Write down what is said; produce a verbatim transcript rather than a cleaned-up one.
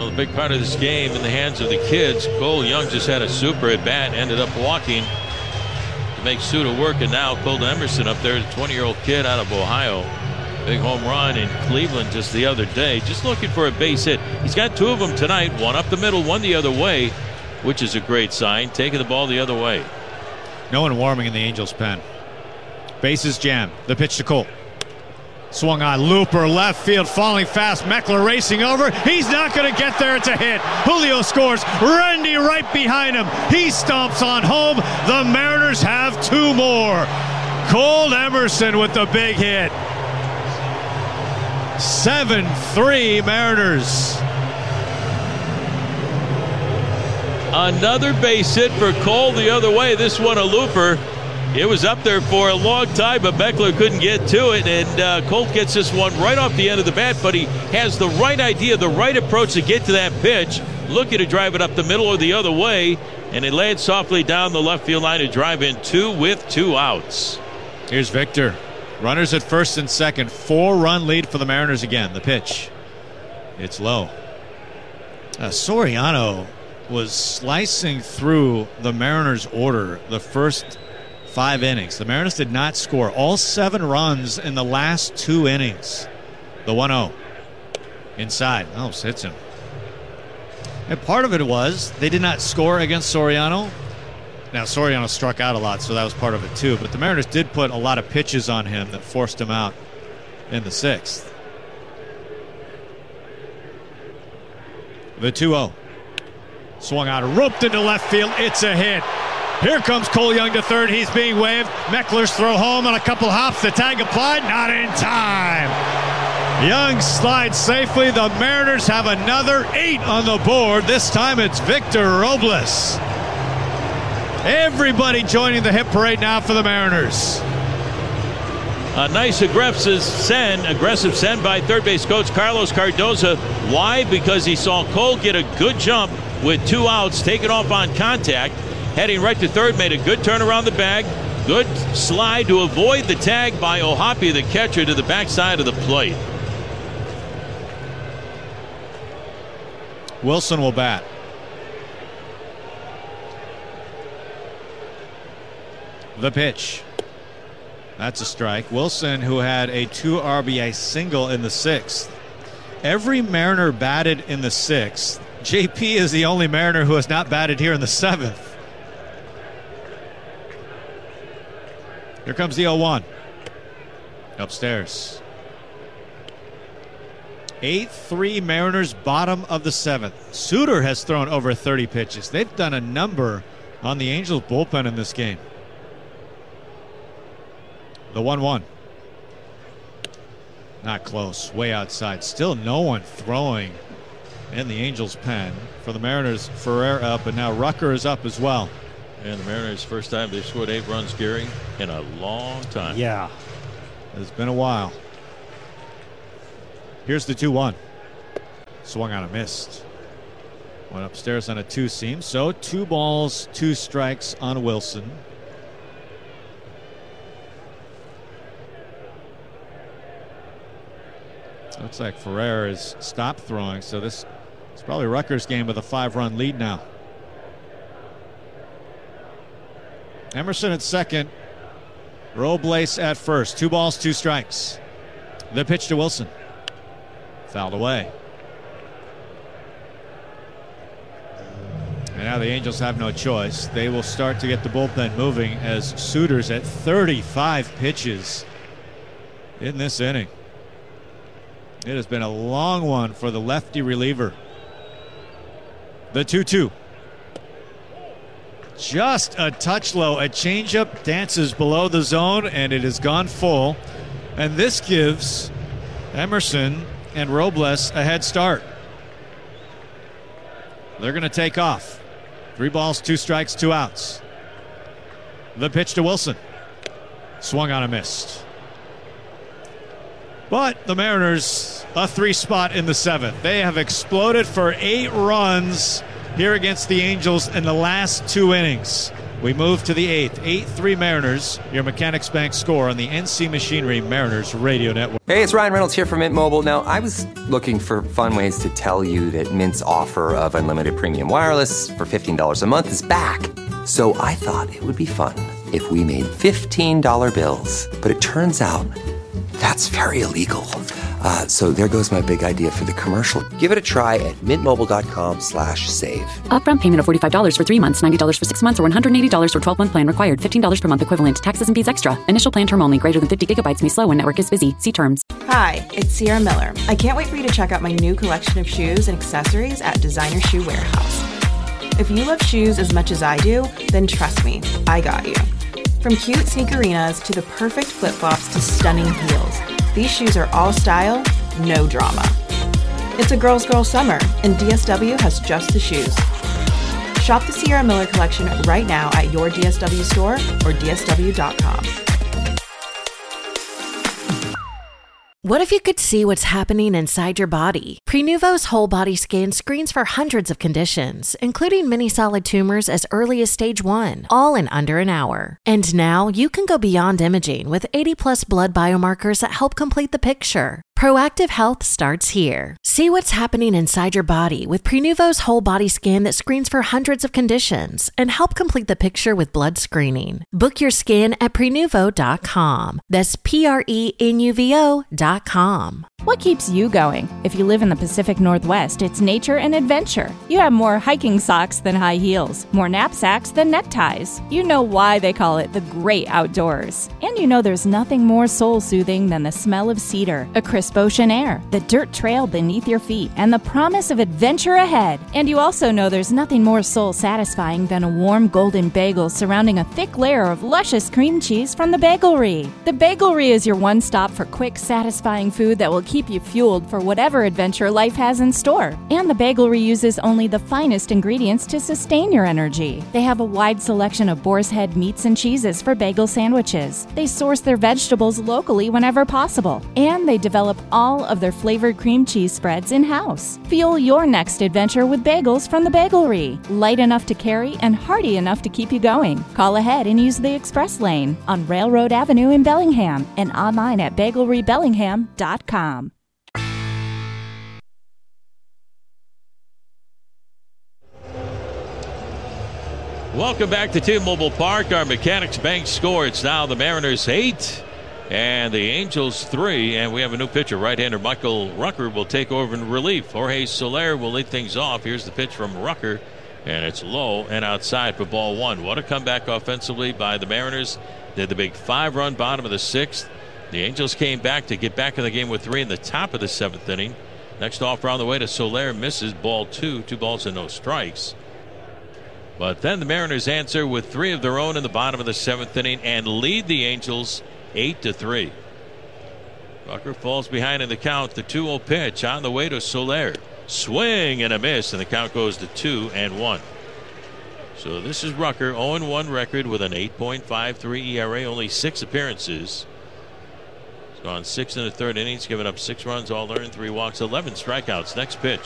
Well, a big part of this game in the hands of the kids. Cole Young just had a super at bat, ended up walking to make Suter work, and now Cole Emerson up there, the twenty-year-old kid out of Ohio. Big home run in Cleveland just the other day. Just looking for a base hit. He's got two of them tonight, one up the middle, one the other way, which is a great sign, taking the ball the other way. No one warming in the Angels' pen. Bases jammed. The pitch to Cole. Swung on, looper, left field, falling fast. Meckler racing over. He's not going to get there. It's a hit. Julio scores. Randy right behind him. He stomps on home. The Mariners have two more. Cole Emerson with the big hit. seven three Mariners. Another base hit for Cole the other way. This one a looper. It was up there for a long time, but Meckler couldn't get to it, and uh, Cole gets this one right off the end of the bat, but he has the right idea, the right approach to get to that pitch, looking to drive it up the middle or the other way, and it lands softly down the left field line to drive in two with two outs. Here's Victor. Runners at first and second. Four-run lead for the Mariners again. The pitch. It's low. Uh, Soriano was slicing through the Mariners' order the first five innings. The Mariners did not score. All seven runs in the last two innings. The one oh. Inside. Oh, hits him. And part of it was they did not score against Soriano. Now, Soriano struck out a lot, so that was part of it too. But the Mariners did put a lot of pitches on him that forced him out in the sixth. The two oh. Swung out, roped into left field. It's a hit. Here comes Cole Young to third. He's being waved. Meckler's throw home on a couple hops. The tag applied. Not in time. Young slides safely. The Mariners have another eight on the board. This time it's Victor Robles. Everybody joining the hit parade now for the Mariners. A nice aggressive send, aggressive send by third base coach Carlos Cardoza. Why? Because he saw Cole get a good jump with two outs, take it off on contact. Heading right to third, made a good turn around the bag. Good slide to avoid the tag by O'Hoppe, the catcher, to the backside of the plate. Wilson will bat. The pitch. That's a strike. Wilson, who had a two R B I single in the sixth. Every Mariner batted in the sixth. J P is the only Mariner who has not batted here in the seventh. Here comes the oh one. Upstairs. eight three Mariners, bottom of the seventh. Suter has thrown over thirty pitches. They've done a number on the Angels bullpen in this game. The one one. Not close. Way outside. Still no one throwing in the Angels' pen. For the Mariners, Ferrer up, and now Rucker is up as well. And the Mariners, first time they've scored eight runs, Gary, in a long time. Yeah. It's been a while. Here's the two one. Swung on a missed. Went upstairs on a two-seam. So two balls, two strikes on Wilson. Looks like Ferrer has stopped throwing, so this is probably Rutgers' game with a five-run lead now. Emerson at second. Robles at first. Two balls, two strikes. The pitch to Wilson. Fouled away. And now the Angels have no choice. They will start to get the bullpen moving as Suter's at thirty-five pitches in this inning. It has been a long one for the lefty reliever. The two two. Just a touch low. A changeup dances below the zone, and it has gone full. And this gives Emerson and Robles a head start. They're going to take off. Three balls, two strikes, two outs. The pitch to Wilson. Swung on a missed. But the Mariners, a three spot in the seventh. They have exploded for eight runs here against the Angels in the last two innings. We move to the eighth. eight three Mariners, your Mechanics Bank score on the N C Machinery Mariners Radio Network. Hey, it's Ryan Reynolds here from Mint Mobile. Now, I was looking for fun ways to tell you that Mint's offer of unlimited premium wireless for fifteen dollars a month is back. So I thought it would be fun if we made fifteen dollar bills. But it turns out that's very illegal. Uh, so there goes my big idea for the commercial. Give it a try at mintmobile.com slash save. Upfront payment of forty-five dollars for three months, ninety dollars for six months, or one hundred eighty dollars for twelve-month plan required. fifteen dollars per month equivalent. Taxes and fees extra. Initial plan term only. Greater than fifty gigabytes may slow when network is busy. See terms. Hi, it's Sierra Miller. I can't wait for you to check out my new collection of shoes and accessories at Designer Shoe Warehouse. If you love shoes as much as I do, then trust me, I got you. From cute sneakerinas to the perfect flip-flops to stunning heels, these shoes are all style, no drama. It's a girl's girl summer, and D S W has just the shoes. Shop the Sierra Miller collection right now at your D S W store or D S W dot com. What if you could see what's happening inside your body? Prenuvo's whole body scan screens for hundreds of conditions, including many solid tumors as early as stage one, all in under an hour. And now you can go beyond imaging with eighty plus blood biomarkers that help complete the picture. Proactive health starts here. See what's happening inside your body with Prenuvo's whole body scan that screens for hundreds of conditions and help complete the picture with blood screening. Book your scan at prenuvo dot com. That's P R E N U V O dot com. What keeps you going? If you live in the Pacific Northwest, it's nature and adventure. You have more hiking socks than high heels, more knapsacks than neckties. You know why they call it the great outdoors. And you know there's nothing more soul-soothing than the smell of cedar, a crisp ocean air, the dirt trail beneath your feet, and the promise of adventure ahead. And you also know there's nothing more soul-satisfying than a warm golden bagel surrounding a thick layer of luscious cream cheese from the Bagelry. The Bagelry is your one stop for quick, satisfying food that will keep you fueled for whatever adventure life has in store. And the Bagelry uses only the finest ingredients to sustain your energy. They have a wide selection of boar's head meats and cheeses for bagel sandwiches. They source their vegetables locally whenever possible. And they develop all of their flavored cream cheese spreads in-house. Fuel your next adventure with bagels from the Bagelry. Light enough to carry and hearty enough to keep you going. Call ahead and use the express lane on Railroad Avenue in Bellingham and online at bagelry bellingham dot com. Welcome back to T-Mobile Park. Our Mechanics Bank score. It's now the Mariners eight and the Angels three. And we have a new pitcher. Right-hander Michael Rucker will take over in relief. Jorge Soler will lead things off. Here's the pitch from Rucker. And it's low and outside for ball one. What a comeback offensively by the Mariners. They had the big five-run bottom of the sixth. The Angels came back to get back in the game with three in the top of the seventh inning. Next offer on the way to Soler misses ball two. Two balls and no strikes. But then the Mariners answer with three of their own in the bottom of the seventh inning and lead the Angels eight to three. Rucker falls behind in the count. The two oh pitch on the way to Soler. Swing and a miss, and the count goes to two and one. So this is Rucker, oh and one record with an eight point five three E R A, only six appearances. He's gone six in the third innings, given up six runs, all earned, three walks, eleven strikeouts. Next pitch.